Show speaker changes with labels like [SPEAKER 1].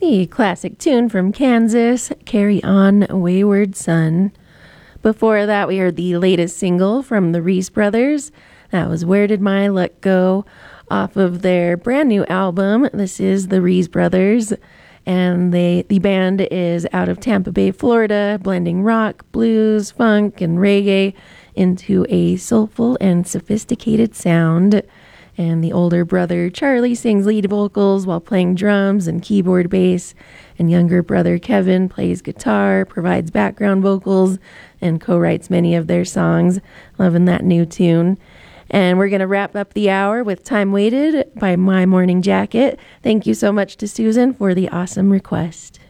[SPEAKER 1] The classic tune from Kansas, Carry On, Wayward Son. Before that, we heard the latest single from the Reese Brothers. That was Where Did My Luck Go? Off of their brand new album. This is the Reese Brothers, and the band is out of Tampa Bay, Florida, blending rock, blues, funk, and reggae into a soulful and sophisticated sound. And the older brother, Charlie, sings lead vocals while playing drums and keyboard bass. And younger brother, Kevin, plays guitar, provides background vocals, and co-writes many of their songs. Loving that new tune. And we're going to wrap up the hour with Time Waited by My Morning Jacket. Thank you so much to Susan for the awesome request.